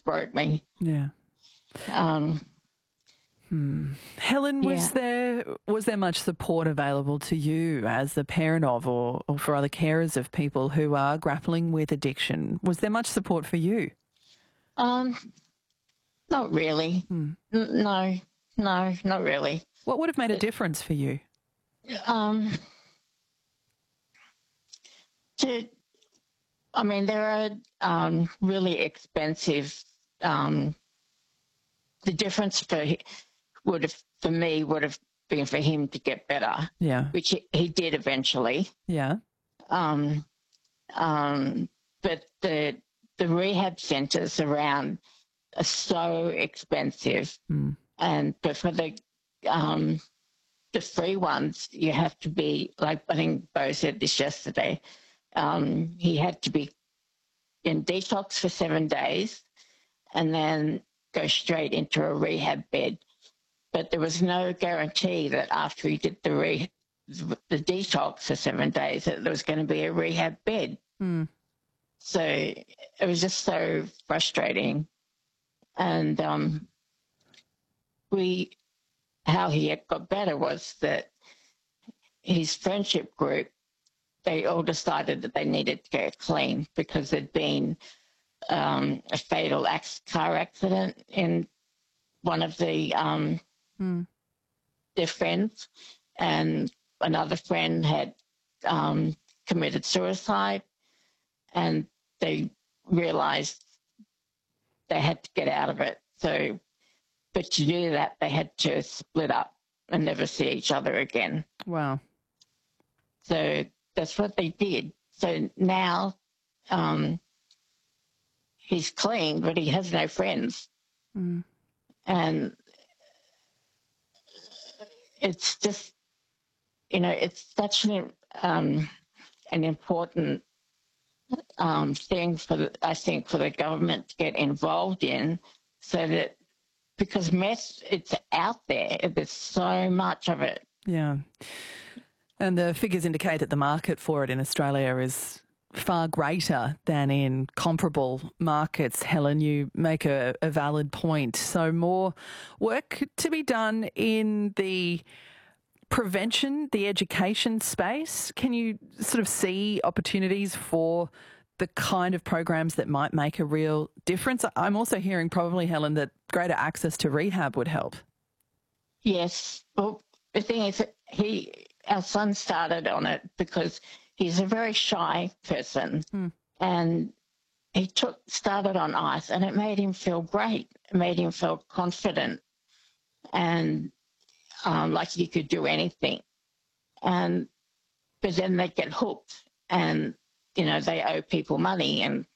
broke me. Yeah. Um, Helen, was there much support available to you as the parent of or for other carers of people who are grappling with addiction? Was there much support for you? Not really. No, not really. What would have made a difference for you? There are really expensive. The difference for me would have been for him to get better. Yeah. Which he did eventually. Yeah. But the rehab centres around are so expensive, but for the free ones, you have to be, like I think Bo said this yesterday. He had to be in detox for 7 days and then go straight into a rehab bed. But there was no guarantee that after he did the detox for 7 days that there was going to be a rehab bed. So it was just so frustrating. And how he got better was that his friendship group, they all decided that they needed to get clean because there'd been a fatal car accident in one of their friends, and another friend had committed suicide, and they realised they had to get out of it. So, but to do that, they had to split up and never see each other again. Wow. So that's what they did. So now he's clean, but he has no friends. And it's just, it's such an important thing for the government to get involved in, so that, because meth, it's out there. There's so much of it. Yeah. And the figures indicate that the market for it in Australia is far greater than in comparable markets. Helen, you make a valid point. So more work to be done in the prevention, the education space. Can you sort of see opportunities for the kind of programs that might make a real difference? I'm also hearing probably, Helen, that greater access to rehab would help. Yes. Well, the thing is, our son started on it because he's a very shy person, and he started on ice, and it made him feel great. It made him feel confident, and like he could do anything. But then they get hooked, and they owe people money, and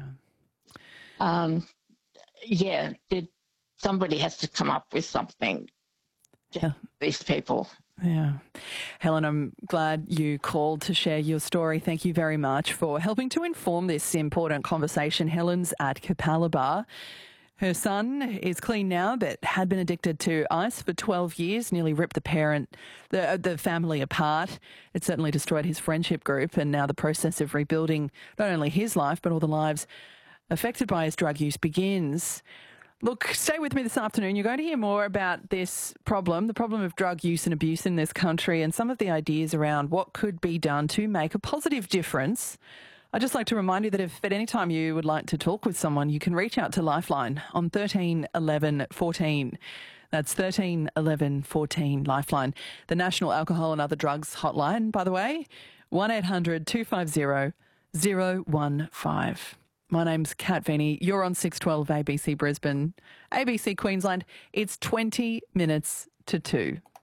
somebody has to come up with something to help these people. Yeah. Helen, I'm glad you called to share your story. Thank you very much for helping to inform this important conversation. Helen's at Capalaba. Her son is clean now, but had been addicted to ice for 12 years, nearly ripped the family apart. It certainly destroyed his friendship group, and now the process of rebuilding not only his life, but all the lives affected by his drug use begins. Look, stay with me this afternoon. You're going to hear more about this problem, the problem of drug use and abuse in this country, and some of the ideas around what could be done to make a positive difference. I'd just like to remind you that if at any time you would like to talk with someone, you can reach out to Lifeline on 13 11 14. That's 13 11 14, Lifeline. The National Alcohol and Other Drugs Hotline, by the way, 1800 250 015. My name's Kat Veeney. You're on 612 ABC Brisbane. ABC Queensland, it's 20 minutes to 2.